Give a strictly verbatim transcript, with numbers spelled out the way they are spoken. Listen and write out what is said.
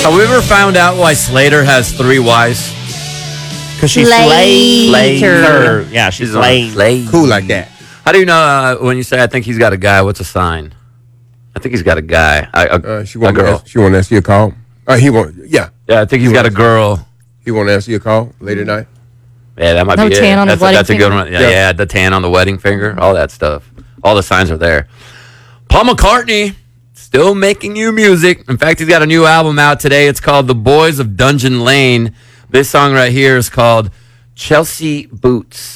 Have we ever found out why Slater has three wives? Because she's Slater. Slater. Yeah, she's, She's on Slater. Slater. Cool like that. How do you know uh, when you say I think he's got a guy? What's a sign? I think he's got a guy. I, a, Uh, she a want girl. she want to ask you a call. Uh, he want yeah. Yeah, I think he's got a girl. He want to ask you a call late at night. Yeah, that might No be it. tan on the that's, a, wedding that's a good finger? one. Yeah, Yeah. yeah, the tan on the wedding finger, all that stuff. All the signs are there. Paul McCartney still making new music. In fact, he's got a new album out today. It's called The Boys of Dungeon Lane. This song right here is called Chelsea Boots.